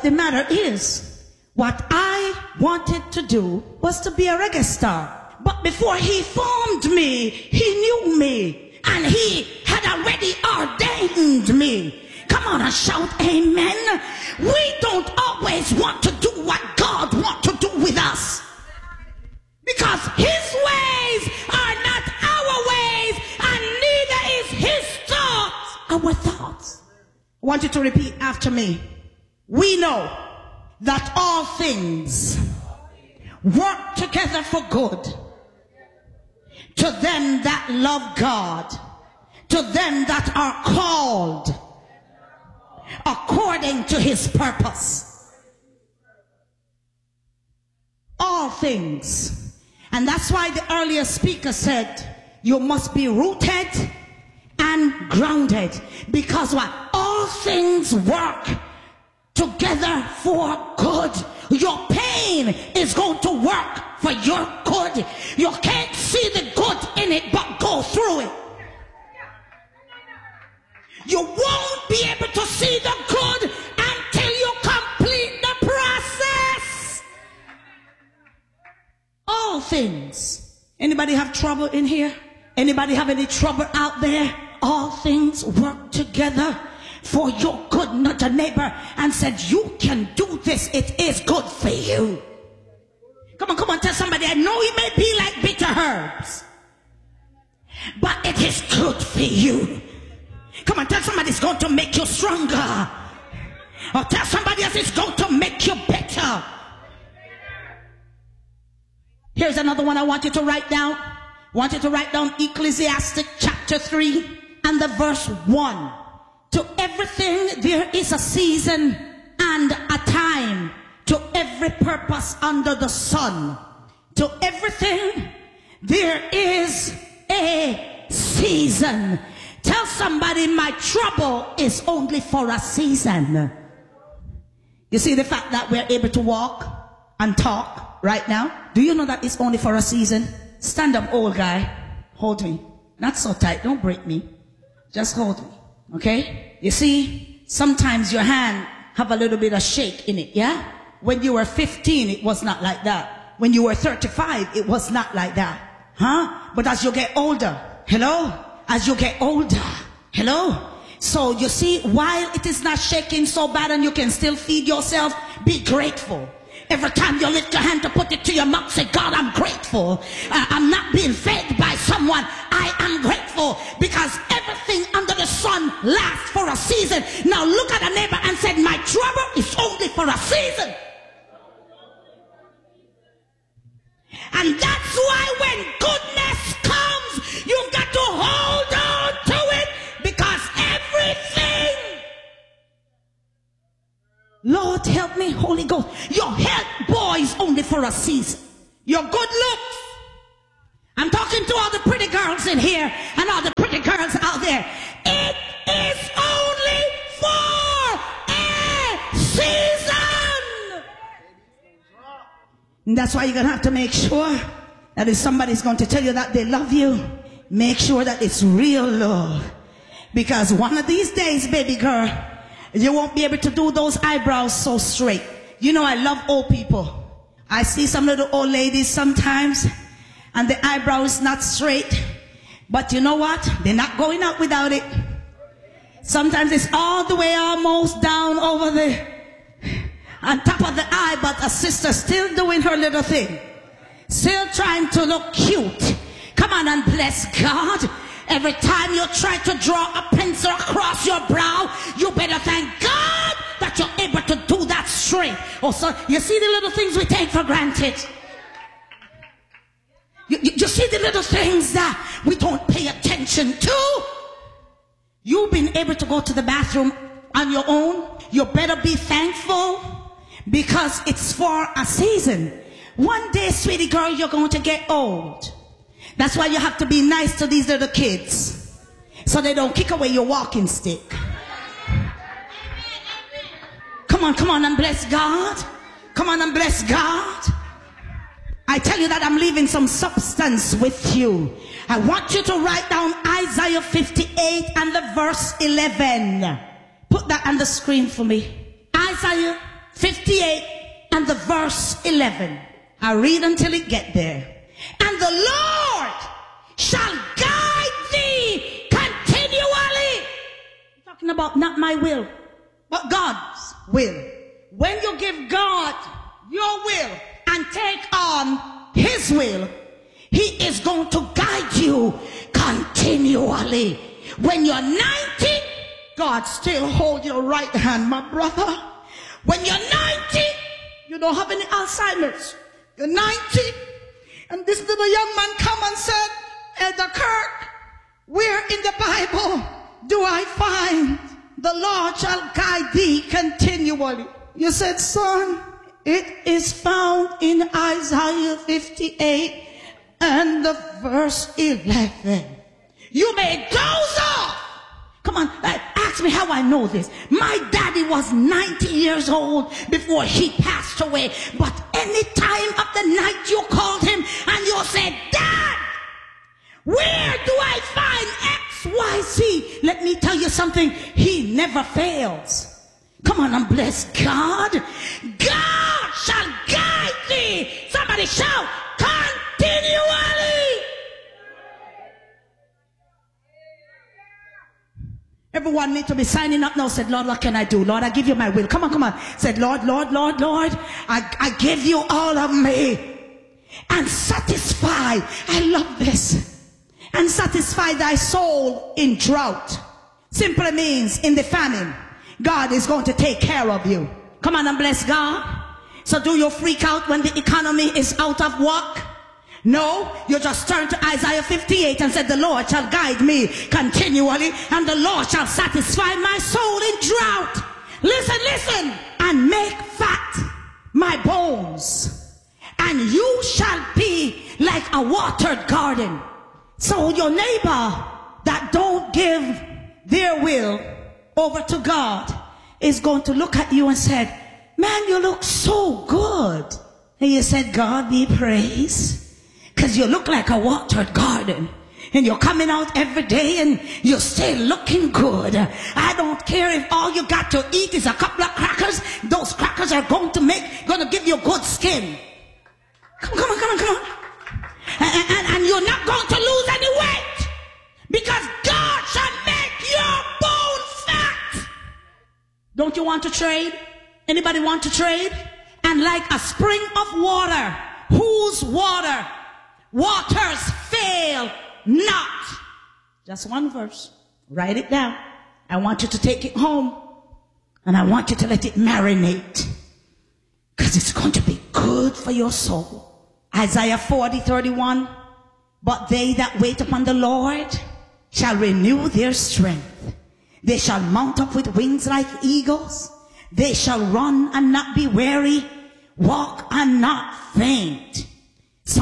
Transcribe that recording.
the matter is, what I wanted to do was to be a reggae star. But before he formed me, he knew me. And he had already ordained me. Come on and shout amen. We don't always want to do what God wants to do with us. Because his ways are not our ways, and neither is his thoughts our thoughts. I want you to repeat after me. We know that all things work together for good to them that love God, to them that are called according to his purpose. All things. And that's why the earlier speaker said, you must be rooted and grounded. Because what? All things work together for good. Your pain is going to work for your good. You can't see the good in it, but go through it. You won't be able to see the good until you complete the process. All things. Anybody have trouble in here? Anybody have any trouble out there? All things work together for your good. Not your neighbor and said, you can do this. It is good for you. Come on, tell somebody, I know it may be like bitter herbs, but it is good for you. Come on, tell somebody it's going to make you stronger. Or tell somebody else it's going to make you better. Here's another one I want you to write down. I want you to write down Ecclesiastes chapter 3 and the verse 1. To everything there is a season and a time, to every purpose under the sun. To everything there is a season. Tell somebody, my trouble is only for a season. You see the fact that we're able to walk and talk right now? Do you know that it's only for a season? Stand up, old guy. Hold me. Not so tight. Don't break me. Just hold me. Okay? You see, sometimes your hand have a little bit of shake in it, yeah? When you were 15, it was not like that. When you were 35, it was not like that. Huh? But as you get older, hello? As you get older, hello? So you see, while it is not shaking so bad and you can still feed yourself, be grateful. Every time you lift your hand to put it to your mouth, say, God, I'm grateful. I'm not being fed by someone. I am grateful because everything under the sun lasts for a season. Now look at a neighbor and say, my trouble is only for a season. And that's why when goodness comes, you've got to hold on to it, because everything, Lord help me, Holy Ghost, your health, boy, is only for a season. Your good looks, I'm talking to all the pretty girls in here and all the pretty girls out there, it is only for a season. And that's why you're going to have to make sure that if somebody's going to tell you that they love you, make sure that it's real love. Because one of these days, baby girl, you won't be able to do those eyebrows so straight. You know, I love old people. I see some little old ladies sometimes, and the eyebrow is not straight. But you know what? They're not going out without it. Sometimes it's all the way almost down over the, on top of the eye, but a sister still doing her little thing. Still trying to look cute. Come on and bless God. Every time you try to draw a pencil across your brow, you better thank God that you're able to do that straight. Also, you see the little things we take for granted. You see the little things that we don't pay attention to. You've been able to go to the bathroom on your own. You better be thankful, because it's for a season. One day, sweetie girl, you're going to get old. That's why you have to be nice to these little kids, so they don't kick away your walking stick. Come on and bless God. Come on and bless God. I tell you that I'm leaving some substance with you. I want you to write down Isaiah 58 and the verse 11. Put that on the screen for me. Isaiah 58 and the verse 11. I read until it get there. And the Lord shall guide thee continually. Talking about not my will, but God's will. When you give God your will and take on his will, he is going to guide you continually. When you're 90, God still hold your right hand, my brother. When you're 90, you don't have any Alzheimer's. You're 90, and this little young man come and said, Elder Kirk, where in the Bible do I find the Lord shall guide thee continually? You said, son, it is found in Isaiah 58 and the verse 11. You may doze off. Come on, ask me how I know this. My daddy was 90 years old before he passed away. But any time of the night you called him and you said, Dad, where do I find X, Y, Z? Let me tell you something. He never fails. Come on and bless God. God shall guide thee. Somebody shout, continually. Everyone need to be signing up now. Said, Lord, what can I do? Lord, I give you my will. Come on, come on. Said, Lord, Lord, Lord, Lord, I give you all of me. And satisfy. I love this. And satisfy thy soul in drought. Simply means in the famine. God is going to take care of you. Come on and bless God. So do you freak out when the economy is out of work? No, you just turn to Isaiah 58 and said, the Lord shall guide me continually, and the Lord shall satisfy my soul in drought. Listen, listen, and make fat my bones, and you shall be like a watered garden. So your neighbor that don't give their will over to God is going to look at you and say, man, you look so good. And you said, God be praised. Because you look like a watered garden. And you're coming out every day and you're still looking good. I don't care if all you got to eat is a couple of crackers. Those crackers are going to give you good skin. Come on. And you're not going to lose any weight. Because God shall make your bones fat. Don't you want to trade? Anybody want to trade? And like a spring of water, whose water? Waters fail not. Just one verse. Write it down. I want you to take it home. And I want you to let it marinate. Because it's going to be good for your soul. Isaiah 40:31. But they that wait upon the Lord shall renew their strength. They shall mount up with wings like eagles. They shall run and not be weary. Walk and not faint.